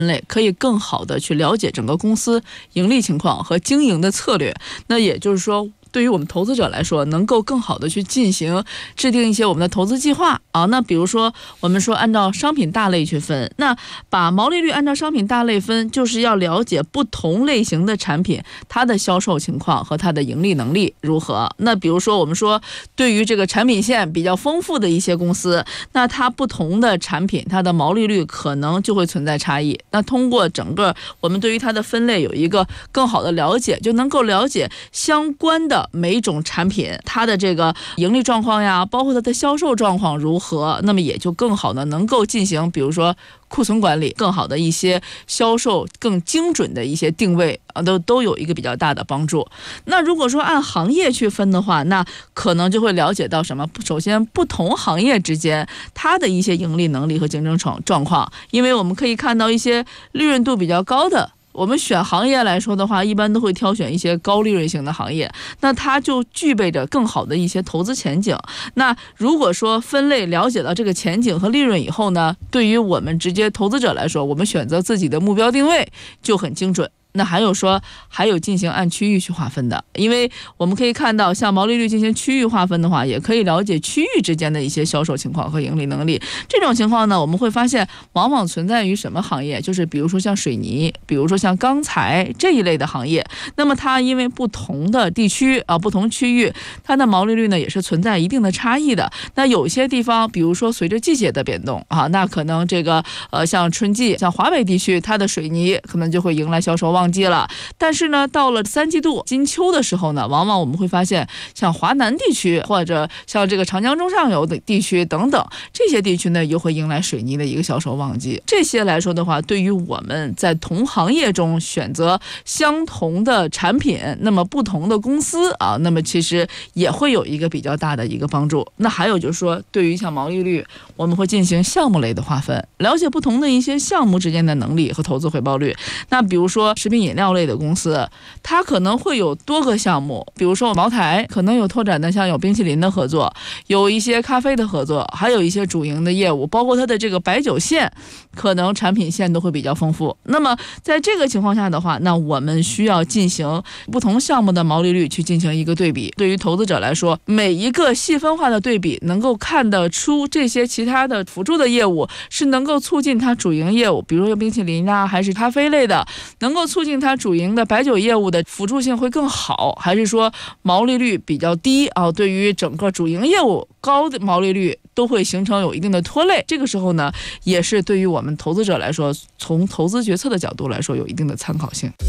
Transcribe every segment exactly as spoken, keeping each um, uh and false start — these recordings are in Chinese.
类，可以更好的去了解整个公司盈利情况和经营的策略。那也就是说，对于我们投资者来说，能够更好的去进行制定一些我们的投资计划啊。那比如说，我们说按照商品大类去分，那把毛利率按照商品大类分，就是要了解不同类型的产品它的销售情况和它的盈利能力如何。那比如说，我们说对于这个产品线比较丰富的一些公司，那它不同的产品它的毛利率可能就会存在差异。那通过整个我们对于它的分类有一个更好的了解，就能够了解相关的每一种产品它的这个盈利状况呀，包括它的销售状况如何，那么也就更好的能够进行比如说库存管理，更好的一些销售更精准的一些定位啊，都都有一个比较大的帮助。那如果说按行业去分的话，那可能就会了解到什么？首先，不同行业之间它的一些盈利能力和竞争状状况，因为我们可以看到一些利润度比较高的。我们选行业来说的话，一般都会挑选一些高利润型的行业，那它就具备着更好的一些投资前景。那如果说分类了解到这个前景和利润以后呢，对于我们直接投资者来说，我们选择自己的目标定位就很精准。那还有说还有进行按区域去划分的，因为我们可以看到像毛利率进行区域划分的话，也可以了解区域之间的一些销售情况和盈利能力。这种情况呢，我们会发现往往存在于什么行业，就是比如说像水泥，比如说像钢材这一类的行业，那么它因为不同的地区啊、不同区域，它的毛利率呢也是存在一定的差异的。那有些地方比如说随着季节的变动啊，那可能这个呃像春季，像华北地区，它的水泥可能就会迎来销售旺季了。但是呢，到了三季度金秋的时候呢，往往我们会发现像华南地区或者像这个长江中上游的地区等等，这些地区呢又会迎来水泥的一个销售旺季。这些来说的话，对于我们在同行业中选择相同的产品，那么不同的公司啊，那么其实也会有一个比较大的一个帮助。那还有就是说，对于像毛利率，我们会进行项目类的划分，了解不同的一些项目之间的能力和投资回报率。那比如说食品饮料类的公司，它可能会有多个项目，比如说茅台可能有拓展的像有冰淇淋的合作，有一些咖啡的合作，还有一些主营的业务，包括它的这个白酒线，可能产品线都会比较丰富。那么在这个情况下的话，那我们需要进行不同项目的毛利率去进行一个对比。对于投资者来说，每一个细分化的对比能够看得出这些其他的辅助的业务是能够促进它主营业务，比如说冰淇淋啊，还是咖啡类的，能够促进它主营的白酒业务的辅助性会更好，还是说毛利率比较低啊？对于整个主营业务高的毛利率都会形成有一定的拖累。这个时候呢，也是对于我们投资者来说，从投资决策的角度来说，有一定的参考性。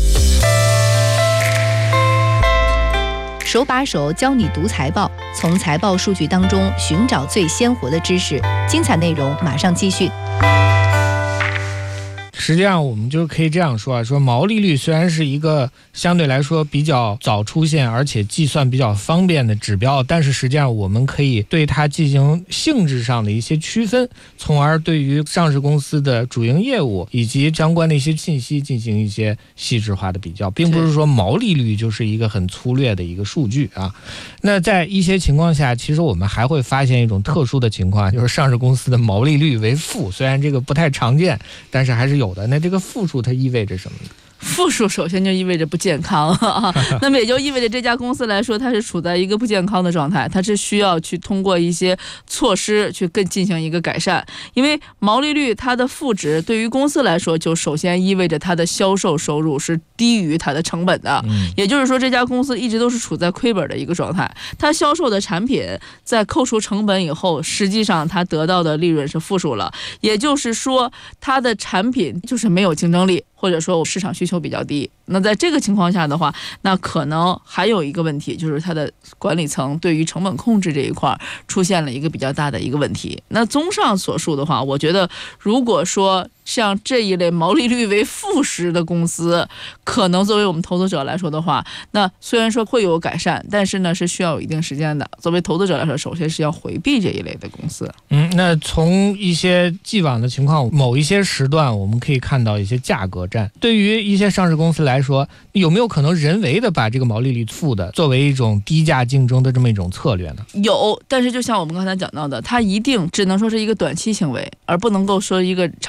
手把手教你读财报，从财报数据当中寻找最鲜活的知识。精彩内容马上继续。 实际上我们就可以这样说啊，说毛利率虽然是一个相对来说比较早出现而且计算比较方便的指标，但是实际上我们可以对它进行性质上的一些区分，从而对于上市公司的主营业务以及相关的一些信息进行一些细致化的比较，并不是说毛利率就是一个很粗略的一个数据啊。那在一些情况下，其实我们还会发现一种特殊的情况，就是上市公司的毛利率为负，虽然这个不太常见，但是还是有的。那这个负数它意味着什么呢？ 负数首先就意味着不健康啊，那么也就意味着这家公司来说，它是处在一个不健康的状态，它是需要去通过一些措施去更进行一个改善。因为毛利率它的负值对于公司来说，就首先意味着它的销售收入是低于它的成本的，也就是说这家公司一直都是处在亏本的一个状态，它销售的产品在扣除成本以后，实际上它得到的利润是负数了，也就是说它的产品就是没有竞争力，或者说市场需求比较低。那在这个情况下的话，那可能还有一个问题，就是它的管理层对于成本控制这一块出现了一个比较大的一个问题。那综上所述的话，我觉得如果说像这一类毛利率为负十的公司，可能作为我们投资者来说的话，那虽然说会有改善，但是呢是需要有一定时间的。作为投资者来说，首先是要回避这一类的公司。 嗯，那从一些既往的情况，某一些时段我们可以看到一些价格战。对于一些上市公司来说，有没有可能人为的把这个毛利率负的作为一种低价竞争的这么一种策略呢？ 有，但是就像我们刚才讲到的，它一定只能说是一个短期行为，而不能够说一个长期行为。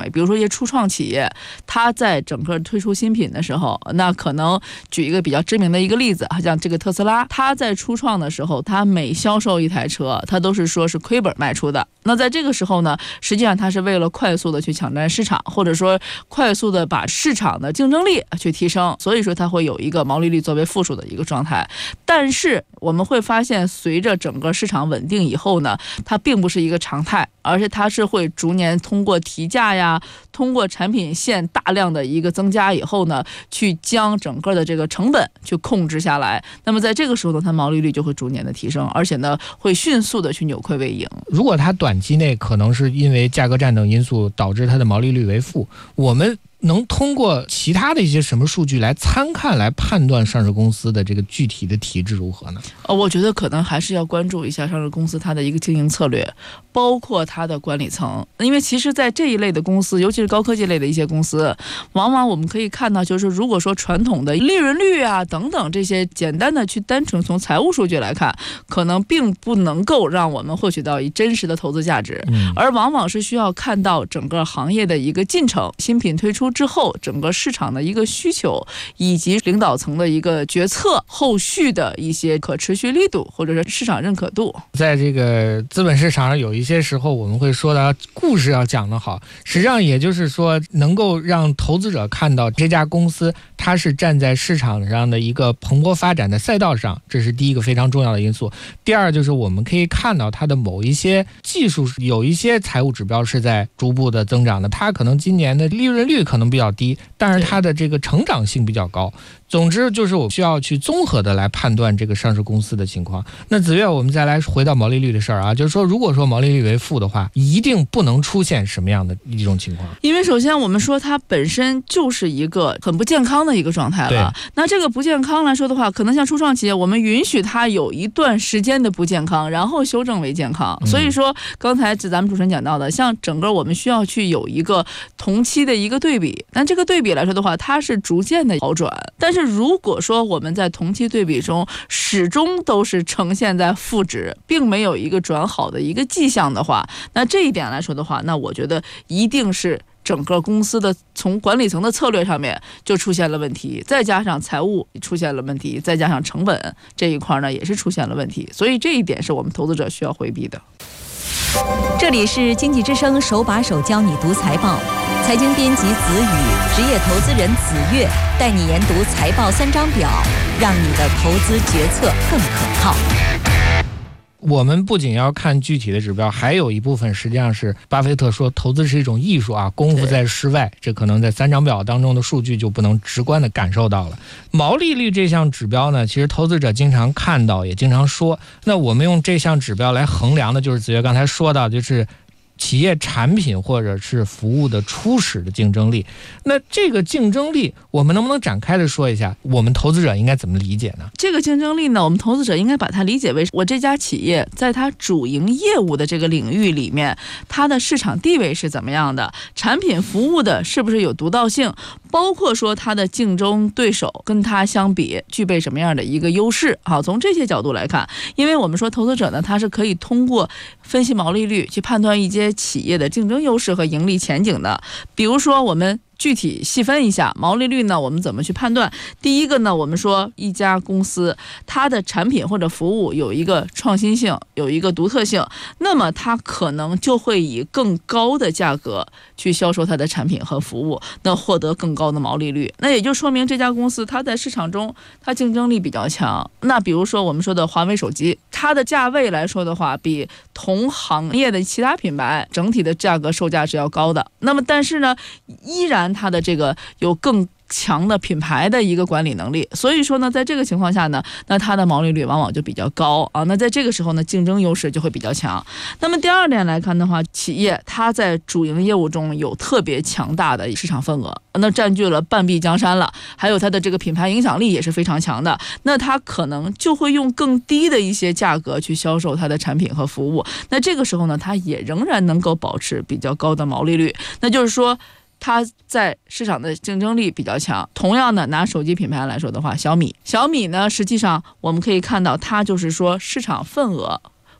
为。比如说一些初创企业，它在整个推出新品的时候，那可能举一个比较知名的一个例子，像这个特斯拉，它在初创的时候，它每销售一台车，它都是说是亏本卖出的。那在这个时候呢，实际上它是为了快速的去抢占市场，或者说快速的把市场的竞争力去提升，所以说它会有一个毛利率作为负数的一个状态。但是我们会发现，随着整个市场稳定以后呢，它并不是一个常态，而且它是会逐年通过提价呀，通过产品线大量的一个增加以后呢，去将整个的这个成本去控制下来。那么在这个时候呢，它毛利率就会逐年的提升，而且呢会迅速的去扭亏为盈。 如果它短期内可能是因为价格战等因素导致它的毛利率为负，我们能通过其他的一些什么数据来参看来判断上市公司的这个具体的体质如何呢？ 呃，我觉得可能还是要关注一下上市公司它的一个经营策略，包括它的管理层。因为其实在这一类的公司，尤其是高科技类的一些公司，往往我们可以看到，就是如果说传统的利润率啊等等这些简单的去单纯从财务数据来看，可能并不能够让我们获取到一真实的投资价值， 嗯， 而往往是需要看到整个行业的一个进程，新品推出之后整个市场的一个需求，以及领导层的一个决策后续的一些可持续力度，或者是市场认可度。 在这个资本市场上，有一些时候我们会说的故事要讲得好，实际上也就是说能够让投资者看到这家公司它是站在市场上的一个蓬勃发展的赛道上，这是第一个非常重要的因素。第二就是我们可以看到它的某一些技术有一些财务指标是在逐步的增长的，它可能今年的利润率可能比较低，但是它的这个成长性比较高。总之就是我需要去综合的来判断这个上市公司的情况。那子越，我们再来回到毛利率的事儿啊，就是说如果说毛利率为负的话，一定不能出现什么样的一种情况？ 因为首先我们说它本身就是一个很不健康的一个状态了。那这个不健康来说的话，可能像初创企业，我们允许它有一段时间的不健康，然后修正为健康。所以说刚才咱们主持人讲到的，像整个我们需要去有一个同期的一个对比，那这个对比来说的话，它是逐渐的好转。但是如果说我们在同期对比中始终都是呈现在负值，并没有一个转好的一个迹象的话，那这一点来说的话，那我觉得一定是整个公司的从管理层的策略上面就出现了问题，再加上财务出现了问题，再加上成本这一块呢也是出现了问题，所以这一点是我们投资者需要回避的。 这里是经济之声手把手教你读财报，财经编辑子宇，职业投资人子越，带你研读财报三张表，让你的投资决策更可靠。 我们不仅要看具体的指标，还有一部分实际上是巴菲特说投资是一种艺术啊，功夫在诗外，这可能在三张表当中的数据就不能直观的感受到了。毛利率这项指标呢，其实投资者经常看到也经常说，那我们用这项指标来衡量的就是子越刚才说到，就是企业产品或者是服务的初始的竞争力。那这个竞争力我们能不能展开的说一下，我们投资者应该怎么理解呢？ 这个竞争力呢，我们投资者应该把它理解为我这家企业在它主营业务的这个领域里面，它的市场地位是怎么样的，产品服务的是不是有独到性，包括说它的竞争对手跟它相比具备什么样的一个优势。好，从这些角度来看，因为我们说投资者呢，他是可以通过分析毛利率去判断一些企业的竞争优势和盈利前景的。比如说我们具体细分一下毛利率呢，我们怎么去判断？第一个呢，我们说一家公司它的产品或者服务有一个创新性，有一个独特性，那么它可能就会以更高的价格去销售它的产品和服务，那获得更高的毛利率。那也就说明这家公司它在市场中它竞争力比较强。那比如说我们说的华为手机，它的价位来说的话，比同行业的其他品牌整体的价格售价是要高的。那么但是呢，依然它的这个有更强的品牌的一个管理能力，所以说呢，在这个情况下呢，那它的毛利率往往就比较高啊。那在这个时候呢，竞争优势就会比较强。那么第二点来看的话，企业它在主营业务中有特别强大的市场份额，那占据了半壁江山了，还有它的这个品牌影响力也是非常强的。那它可能就会用更低的一些价格去销售它的产品和服务。那这个时候呢，它也仍然能够保持比较高的毛利率。那就是说，它在市场的竞争力比较强。同样的，拿手机品牌来说的话，小米，小米呢，实际上我们可以看到，它就是说市场份额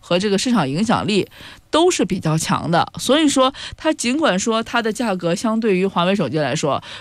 和这个市场影响力都是比较强的。所以说它尽管说它的价格相对于华为手机来说